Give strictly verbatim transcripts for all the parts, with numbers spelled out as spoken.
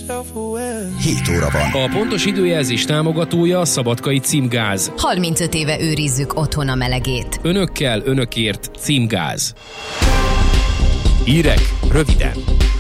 hét óra van. A pontos időjelzés támogatója a Szabadkai Címgáz. harmincöt éve őrizzük otthon a melegét. Önökkel, önökért Címgáz. Hírek röviden.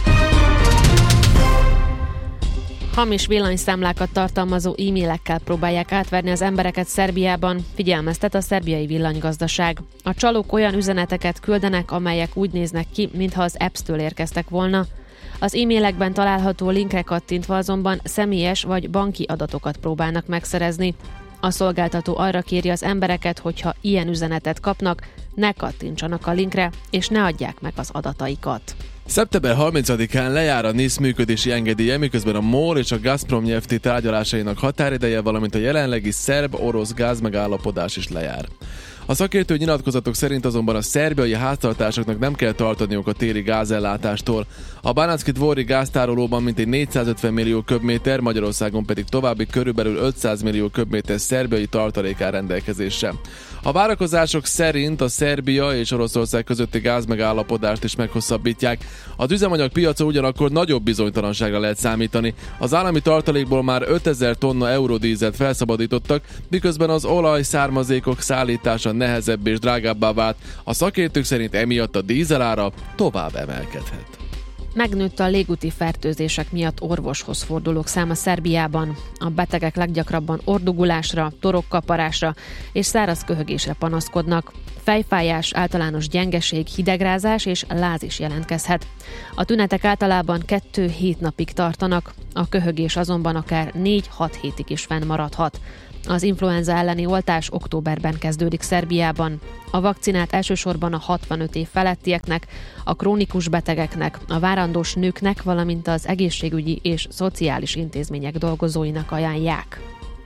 Hamis villanyszámlákat tartalmazó e-mailekkel próbálják átverni az embereket Szerbiában, figyelmeztet a szerbiai villanygazdaság. A csalók olyan üzeneteket küldenek, amelyek úgy néznek ki, mintha az Apps-től érkeztek volna. Az e-mailekben található linkre kattintva azonban személyes vagy banki adatokat próbálnak megszerezni. A szolgáltató arra kéri az embereket, hogyha ilyen üzenetet kapnak, ne kattintsanak a linkre, és ne adják meg az adataikat. szeptember harmincadikán lejár a NISZ működési engedélye, miközben a MOL és a Gazprom nyelvti tárgyalásainak határideje, valamint a jelenlegi szerb-orosz gázmegállapodás is lejár. A szakértő nyilatkozatok szerint azonban a szerbiai háztartásoknak nem kell tartaniuk a téli gázellátástól. A Banatski Dvori gáztárolóban mintegy négyszázötven millió köbméter, Magyarországon pedig további körülbelül ötszáz millió köbméter szerbiai tartalék áll rendelkezésre. A várakozások szerint a Szerbia és Oroszország közötti gázmegállapodást is meghosszabbítják. Az üzemanyagpiacon ugyanakkor nagyobb bizonytalanságra lehet számítani. Az állami tartalékból már ötezer tonna eurodízelt felszabadítottak, miközben az olaj származékok szállítása nehezebb és drágábbá vált. A szakértők szerint emiatt a dízelára tovább emelkedhet. Megnőtt a légúti fertőzések miatt orvoshoz fordulók száma Szerbiában. A betegek leggyakrabban ordugulásra, torokkaparásra és száraz köhögésre panaszkodnak. Fejfájás, általános gyengeség, hidegrázás és láz is jelentkezhet. A tünetek általában kettő-hét napig tartanak, a köhögés azonban akár négy-hat hétig is fennmaradhat. Az influenza elleni oltás októberben kezdődik Szerbiában. A vakcinát elsősorban a hatvanöt év felettieknek, a krónikus betegeknek, a várandós nőknek, valamint az egészségügyi és szociális intézmények dolgozóinak ajánlják.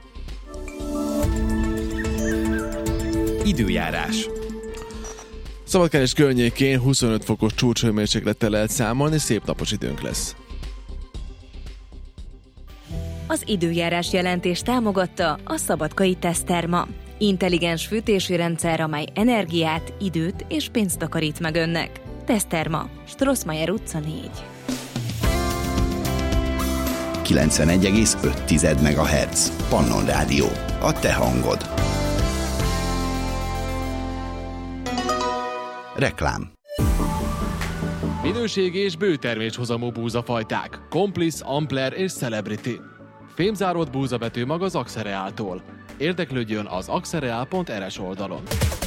Időjárás. Szabadkán környékén huszonöt fokos csúcshőmérséklettel lehet számolni, szép napos időnk lesz. Az időjárás jelentés támogatta a Szabadkai Teszterma. Intelligens fűtési rendszer, amely energiát, időt és pénzt takarít meg önnek. Teszterma, Strossmayer utca négy. kilencvenegy egész öt megahertz. Pannon Rádió. A te hangod. Reklám. Minőségi és bőterméshozamú búzafajták. Complice, Ampler és Celebrity. Fémzáródott búzabetű mag az Axereáltól. Érdeklődjön az axereál pont er es oldalon.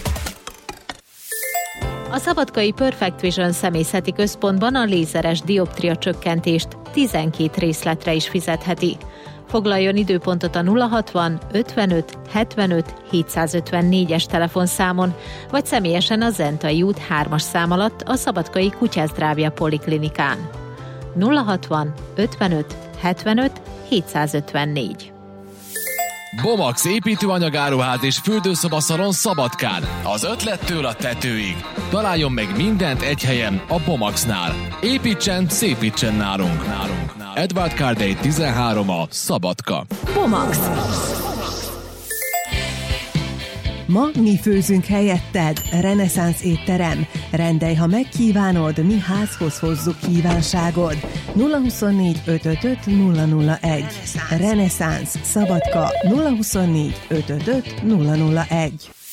A Szabadkai Perfect Vision személyzeti központban a lézeres dioptria csökkentést tizenkét részletre is fizetheti. Foglaljon időpontot a nulla hatvan ötvenöt hetvenöt hétszázötvennégyes telefonszámon, vagy személyesen a Zentai út hármas szám alatt a Szabadkai Kutyázdrávja Poliklinikán. nulla hatvan ötvenöt hetvenöt hétszázötvennégy. Bomax építőanyagáruház és fürdőszobaszalon Szabadkán. Az ötlettől a tetőig. Találjon meg mindent egy helyen, a Bomaxnál. Építsen, szépítsen nálunk. nálunk. Edward Cardey tizenhárom a Szabadka. Bomax. Ma mi főzünk helyetted, reneszánsz étterem. Rendelj, ha megkívánod, mi házhoz hozzuk kívánságod. nulla huszonnégy ötvenöt nulla nulla egy. Reneszánsz Szabadka nulla huszonnégy ötvenöt nulla nulla egy.